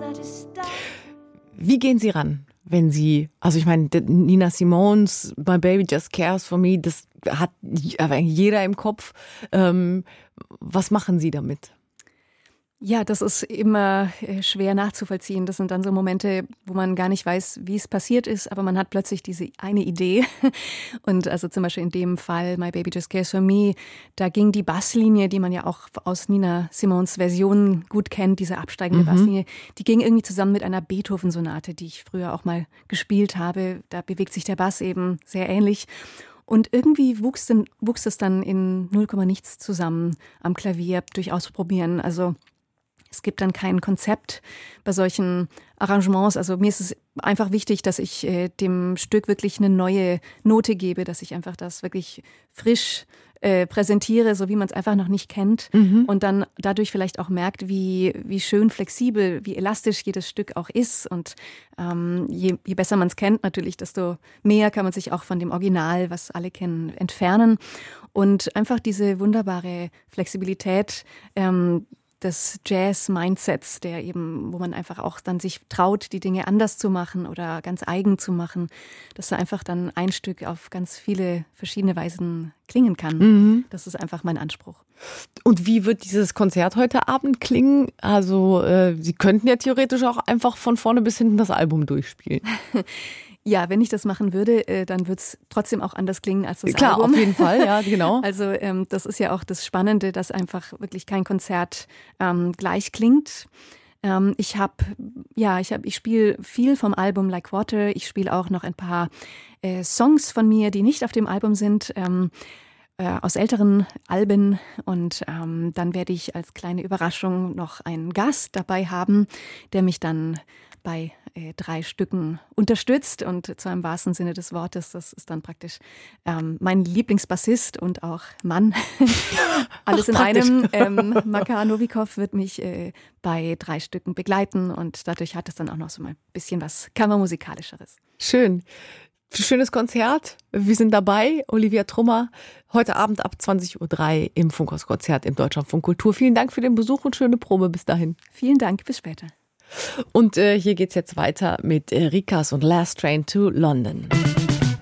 Wie gehen Sie ran, wenn Sie, also ich meine, Nina Simone's My Baby Just Cares for Me, das hat jeder im Kopf. Was machen Sie damit? Ja, das ist immer schwer nachzuvollziehen. Das sind dann so Momente, wo man gar nicht weiß, wie es passiert ist, aber man hat plötzlich diese eine Idee. Und also zum Beispiel in dem Fall My Baby Just Cares for Me, da ging die Basslinie, die man ja auch aus Nina Simone's Version gut kennt, diese absteigende Basslinie, die ging irgendwie zusammen mit einer Beethoven-Sonate, die ich früher auch mal gespielt habe. Da bewegt sich der Bass eben sehr ähnlich. Und irgendwie wuchs es dann in 0, nichts zusammen am Klavier durch Ausprobieren. Also es gibt dann kein Konzept bei solchen Arrangements. Also mir ist es einfach wichtig, dass ich dem Stück wirklich eine neue Note gebe, dass ich einfach das wirklich frisch präsentiere, so wie man es einfach noch nicht kennt. Und dann dadurch vielleicht auch merkt, wie schön flexibel, wie elastisch jedes Stück auch ist. Und je besser man es kennt natürlich, desto mehr kann man sich auch von dem Original, was alle kennen, entfernen. Und einfach diese wunderbare Flexibilität des Jazz-Mindsets, wo man einfach auch dann sich traut, die Dinge anders zu machen oder ganz eigen zu machen, dass da einfach dann ein Stück auf ganz viele verschiedene Weisen klingen kann. Das ist einfach mein Anspruch. Und wie wird dieses Konzert heute Abend klingen? Also Sie könnten ja theoretisch auch einfach von vorne bis hinten das Album durchspielen. Ja, wenn ich das machen würde, dann würde es trotzdem auch anders klingen als das Klar, Album. auf jeden Fall, ja, genau. Also das ist ja auch das Spannende, dass einfach wirklich kein Konzert gleich klingt. Ich spiele viel vom Album Like Water. Ich spiele auch noch ein paar Songs von mir, die nicht auf dem Album sind, aus älteren Alben. Und dann werde ich als kleine Überraschung noch einen Gast dabei haben, der mich dann bei 3 Stücken unterstützt und zwar im wahrsten Sinne des Wortes. Das ist dann praktisch mein Lieblingsbassist und auch Mann. Alles in einem. Makar Novikov wird mich bei 3 Stücken begleiten und dadurch hat es dann auch noch so mal ein bisschen was Kammermusikalischeres. Schön. Schönes Konzert. Wir sind dabei. Olivia Trummer, heute Abend ab 20:03 Uhr im Funkhaus-Konzert im Deutschlandfunk Kultur. Vielen Dank für den Besuch und schöne Probe bis dahin. Vielen Dank, bis später. Und hier geht's jetzt weiter mit Rikas und Last Train to London.